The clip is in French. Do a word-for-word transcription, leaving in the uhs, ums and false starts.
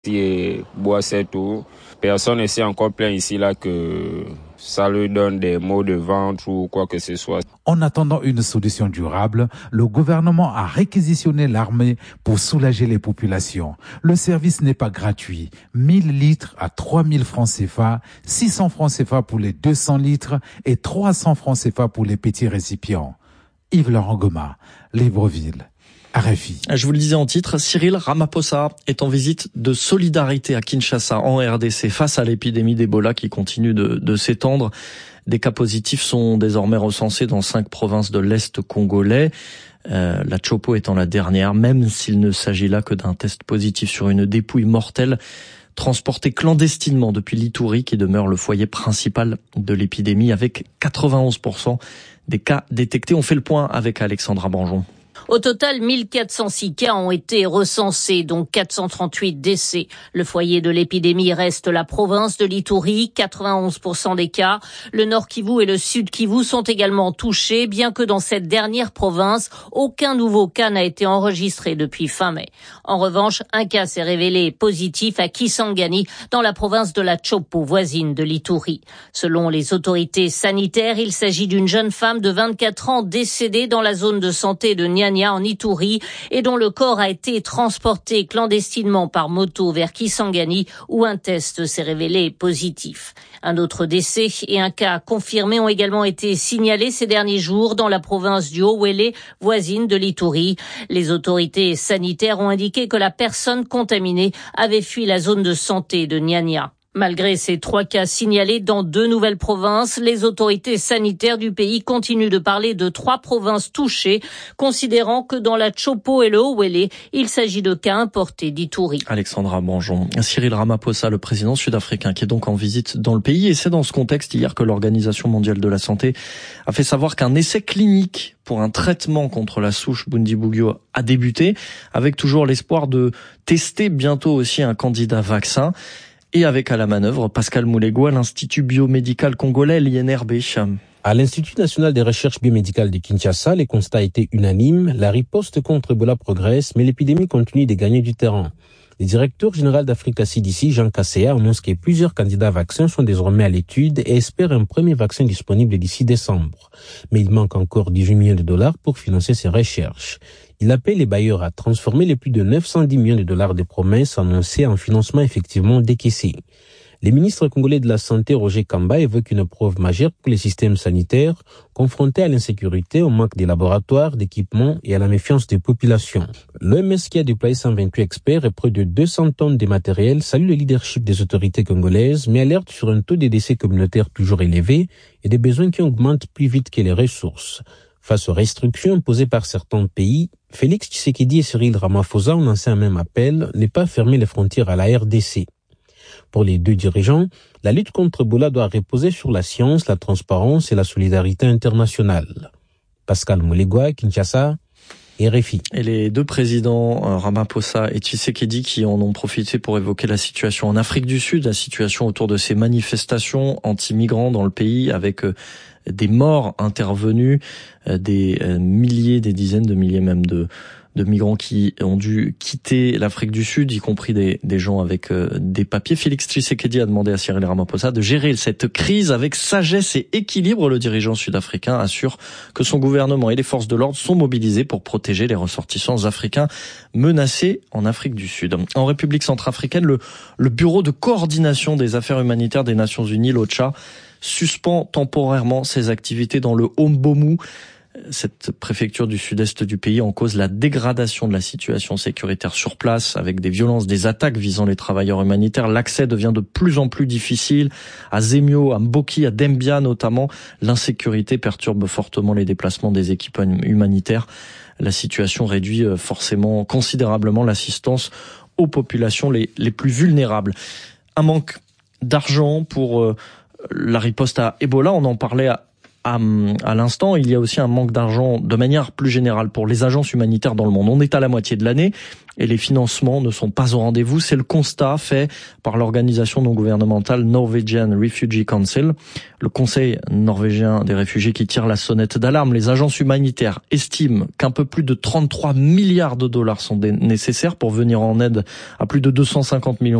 Et boit cette eau. Personne ne s'est encore plaint ici là que ça lui donne des maux de ventre ou quoi que ce soit. En attendant une solution durable, le gouvernement a réquisitionné l'armée pour soulager les populations. Le service n'est pas gratuit. mille litres à trois mille francs C F A, six cents francs C F A pour les deux cents litres et trois cents francs C F A pour les petits récipients. Yves-Laurent Goma, Libreville. R F I. Je vous le disais en titre, Cyril Ramaphosa est en visite de solidarité à Kinshasa, en R D C, face à l'épidémie d'Ebola qui continue de, de s'étendre. Des cas positifs sont désormais recensés dans cinq provinces de l'Est congolais. Euh, la Chopo étant la dernière, même s'il ne s'agit là que d'un test positif sur une dépouille mortelle transportée clandestinement depuis l'Ituri, qui demeure le foyer principal de l'épidémie, avec quatre-vingt-onze pour cent des cas détectés. On fait le point avec Alexandra Banjon. Au total, mille quatre cent six cas ont été recensés, dont quatre cent trente-huit décès. Le foyer de l'épidémie reste la province de l'Ituri, quatre-vingt-onze pour cent des cas. Le Nord Kivu et le Sud Kivu sont également touchés, bien que dans cette dernière province, aucun nouveau cas n'a été enregistré depuis fin mai. En revanche, un cas s'est révélé positif à Kisangani, dans la province de la Chopo, voisine de l'Ituri. Selon les autorités sanitaires, il s'agit d'une jeune femme de vingt-quatre ans décédée dans la zone de santé de Nyanya, en Ituri, et dont le corps a été transporté clandestinement par moto vers Kisangani, où un test s'est révélé positif. Un autre décès et un cas confirmé ont également été signalés ces derniers jours dans la province du Haut-Wélé, voisine de l'Ituri. Les autorités sanitaires ont indiqué que la personne contaminée avait fui la zone de santé de Nyanya. Malgré ces trois cas signalés dans deux nouvelles provinces, les autorités sanitaires du pays continuent de parler de trois provinces touchées, considérant que dans la Chopo et le Haut-Wélé, il s'agit de cas importés d'Ituri. Alexandra Banjon. Cyril Ramaphosa, le président sud-africain, qui est donc en visite dans le pays, et c'est dans ce contexte hier que l'Organisation mondiale de la santé a fait savoir qu'un essai clinique pour un traitement contre la souche Bundibugyo a débuté, avec toujours l'espoir de tester bientôt aussi un candidat vaccin. Et avec à la manœuvre Pascal Moulegou à l'Institut biomédical congolais, l'I N R B. À l'Institut national des recherches biomédicales de Kinshasa, les constats étaient unanimes. La riposte contre Ebola progresse, mais l'épidémie continue de gagner du terrain. Le directeur général d'Africa C D C, Jean Kaseya, annonce que plusieurs candidats vaccins sont désormais à l'étude et espère un premier vaccin disponible d'ici décembre. Mais il manque encore dix-huit millions de dollars pour financer ces recherches. Il appelle les bailleurs à transformer les plus de neuf cent dix millions de dollars de promesses annoncées en financement effectivement décaissé. Le ministre congolais de la Santé, Roger Kamba, évoque une preuve majeure pour les systèmes sanitaires confrontés à l'insécurité, au manque de laboratoires, d'équipements et à la méfiance des populations. L'O M S, qui a déployé cent vingt-huit experts et près de deux cents tonnes de matériel, salue le leadership des autorités congolaises, mais alerte sur un taux de décès communautaires toujours élevé et des besoins qui augmentent plus vite que les ressources. Face aux restrictions imposées par certains pays, Félix Tshisekedi et Cyril Ramaphosa ont lancé un même appel, ne pas fermer les frontières à la R D C. Pour les deux dirigeants, la lutte contre Ebola doit reposer sur la science, la transparence et la solidarité internationale. Pascal Moulegou, Kinshasa, R F I. Et les deux présidents, Ramaphosa et Tshisekedi, qui en ont profité pour évoquer la situation en Afrique du Sud, la situation autour de ces manifestations anti-migrants dans le pays, avec des morts intervenues, des milliers, des dizaines de milliers même de de migrants qui ont dû quitter l'Afrique du Sud, y compris des, des gens avec euh, des papiers. Félix Tshisekedi a demandé à Cyril Ramaphosa de gérer cette crise avec sagesse et équilibre. Le dirigeant sud-africain assure que son gouvernement et les forces de l'ordre sont mobilisés pour protéger les ressortissants africains menacés en Afrique du Sud. En République centrafricaine, le, le Bureau de coordination des affaires humanitaires des Nations Unies, l'OCHA, suspend temporairement ses activités dans le Hombomu, cette préfecture du sud-est du pays, en cause la dégradation de la situation sécuritaire sur place, avec des violences, des attaques visant les travailleurs humanitaires. L'accès devient de plus en plus difficile. À Zemio, à Mboki, à Dembia notamment, l'insécurité perturbe fortement les déplacements des équipes humanitaires. La situation réduit forcément considérablement l'assistance aux populations les, les plus vulnérables. Un manque d'argent pour euh, la riposte à Ebola, on en parlait à À, à l'instant, il y a aussi un manque d'argent de manière plus générale pour les agences humanitaires dans le monde. On est à la moitié de l'année et les financements ne sont pas au rendez-vous. C'est le constat fait par l'organisation non gouvernementale Norwegian Refugee Council, le Conseil norvégien des réfugiés qui tire la sonnette d'alarme. Les agences humanitaires estiment qu'un peu plus de trente-trois milliards de dollars sont nécessaires pour venir en aide à plus de deux cent cinquante millions